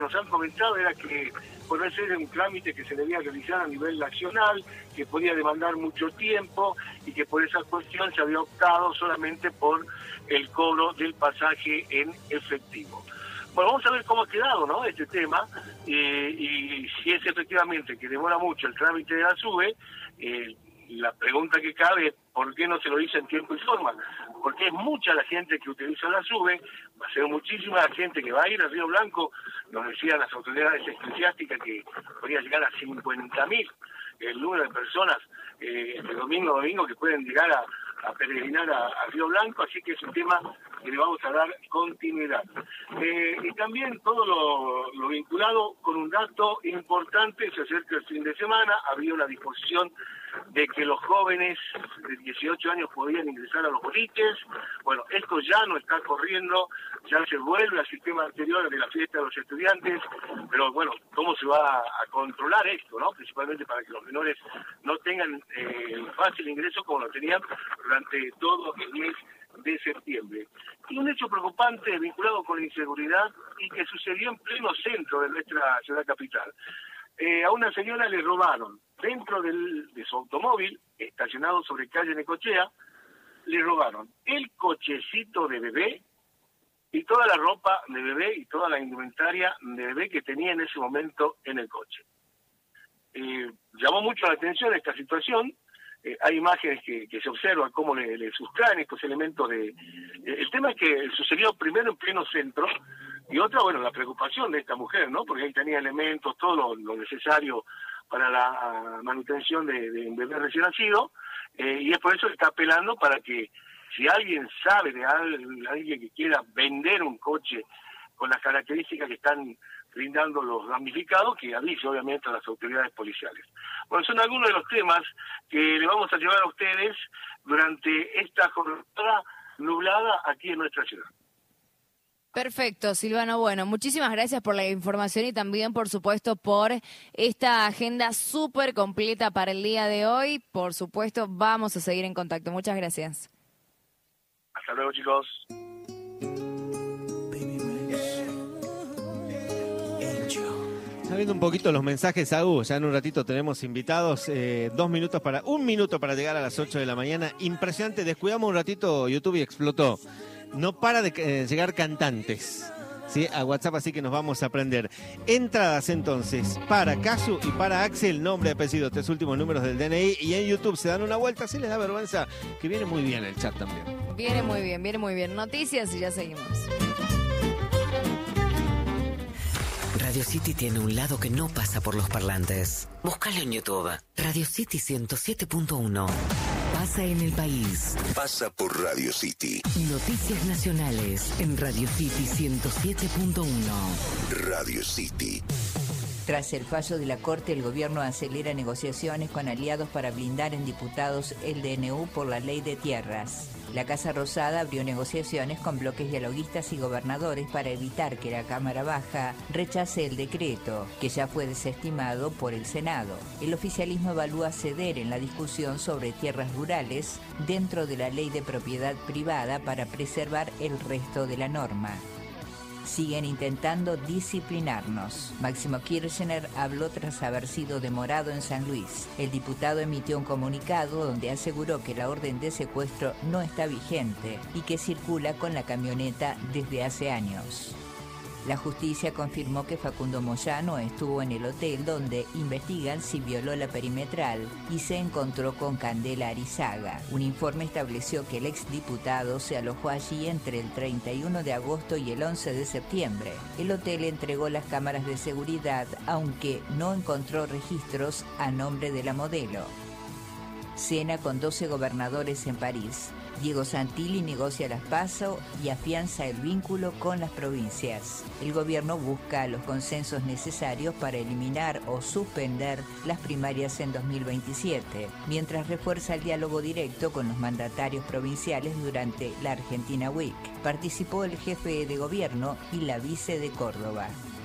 nos han comentado era que por ser un trámite que se debía realizar a nivel nacional, que podía demandar mucho tiempo y que por esa cuestión se había optado solamente por el cobro del pasaje en efectivo. Bueno, vamos a ver cómo ha quedado, ¿no?, este tema, y si es efectivamente que demora mucho el trámite de la SUBE. La pregunta que cabe es ¿por qué no se lo dice en tiempo y forma? Porque es mucha la gente que utiliza la SUBE, va a ser muchísima la gente que va a ir a Río Blanco. Nos decían las autoridades eclesiásticas que podría llegar a 50.000 el número de personas de domingo a domingo que pueden llegar a peregrinar a Río Blanco, así que es un tema que le vamos a dar continuidad. Y también todo lo vinculado con un dato importante: se acerca el fin de semana, había una disposición de que los jóvenes de 18 años podían ingresar a los boliches. Bueno, esto ya no está corriendo, ya se vuelve al sistema anterior de la fiesta de los estudiantes, pero bueno, ¿cómo se va a controlar esto, no? Principalmente para que los menores no tengan fácil ingreso como lo tenían durante todo el mes de septiembre. Y un hecho preocupante vinculado con la inseguridad y que sucedió en pleno centro de nuestra ciudad capital. A una señora le robaron dentro de su automóvil, estacionado sobre calle Necochea, le robaron el cochecito de bebé y toda la ropa de bebé y toda la indumentaria de bebé que tenía en ese momento en el coche. Llamó mucho la atención esta situación. Hay imágenes que se observan cómo le sustraen estos elementos de... el tema es que sucedió primero en pleno centro, y otra, bueno, la preocupación de esta mujer, ¿no? Porque ahí tenía elementos, todo lo necesario para la manutención de un bebé recién nacido, y es por eso que está apelando para que si alguien sabe de alguien que quiera vender un coche con las características que están brindando los damnificados, que avise obviamente a las autoridades policiales. Bueno, son algunos de los temas que le vamos a llevar a ustedes durante esta jornada nublada aquí en nuestra ciudad. Perfecto, Silvano. Bueno, muchísimas gracias por la información y también, por supuesto, por esta agenda súper completa para el día de hoy. Por supuesto, vamos a seguir en contacto. Muchas gracias. Hasta luego, chicos. Está viendo un poquito los mensajes, Agus. Ya en un ratito tenemos invitados. Un minuto para llegar a las 8 de la mañana. Impresionante. Descuidamos un ratito YouTube y explotó. No para de llegar cantantes, ¿sí?, a WhatsApp, así que nos vamos a aprender. Entradas entonces para Casu y para Axel, nombre, apellido, 3 últimos números del DNI, y en YouTube se dan una vuelta, si les da vergüenza, que viene muy bien el chat también. Viene muy bien. Noticias y ya seguimos. Radio City tiene un lado que no pasa por los parlantes. Búscalo en YouTube. Radio City 107.1. Pasa en el país. Pasa por Radio City. Noticias nacionales en Radio City 107.1. Radio City. Tras el fallo de la Corte, el gobierno acelera negociaciones con aliados para blindar en diputados el DNU por la ley de tierras. La Casa Rosada abrió negociaciones con bloques dialoguistas y gobernadores para evitar que la Cámara Baja rechace el decreto, que ya fue desestimado por el Senado. El oficialismo evalúa ceder en la discusión sobre tierras rurales dentro de la ley de propiedad privada para preservar el resto de la norma. Siguen intentando disciplinarnos. Máximo Kirchner habló tras haber sido demorado en San Luis. El diputado emitió un comunicado donde aseguró que la orden de secuestro no está vigente y que circula con la camioneta desde hace años. La justicia confirmó que Facundo Moyano estuvo en el hotel donde investigan si violó la perimetral y se encontró con Candela Arizaga. Un informe estableció que el exdiputado se alojó allí entre el 31 de agosto y el 11 de septiembre. El hotel entregó las cámaras de seguridad, aunque no encontró registros a nombre de la modelo. Cena con 12 gobernadores en París. Diego Santilli negocia las PASO y afianza el vínculo con las provincias. El gobierno busca los consensos necesarios para eliminar o suspender las primarias en 2027, mientras refuerza el diálogo directo con los mandatarios provinciales durante la Argentina Week. Participó el jefe de gobierno y la vice de Córdoba.